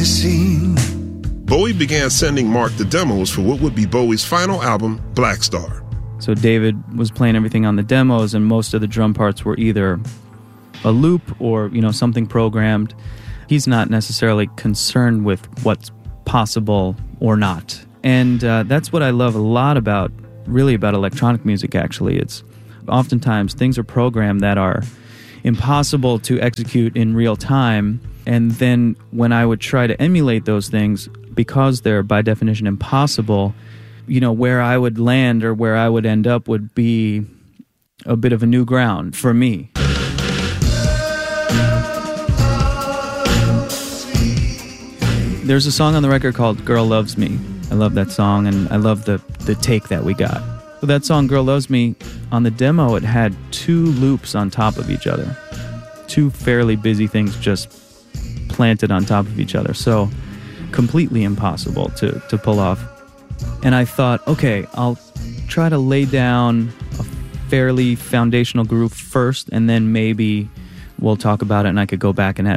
scene. Bowie began sending Mark the demos for what would be Bowie's final album, Black Star. So David was playing everything on the demos, and most of the drum parts were either a loop or, something programmed. He's not necessarily concerned with what's possible or not. And that's what I love a lot about electronic music, actually. It's oftentimes things are programmed that are impossible to execute in real time. And then when I would try to emulate those things, because they're by definition impossible, where I would land or where I would end up would be a bit of a new ground for me. There's a song on the record called Girl Loves Me. I love that song, and I love the take that we got. With that song, Girl Loves Me, on the demo, it had 2 loops on top of each other. 2 fairly busy things just planted on top of each other. So completely impossible to pull off. And I thought, okay, I'll try to lay down a fairly foundational groove first, and then maybe we'll talk about it and I could go back and add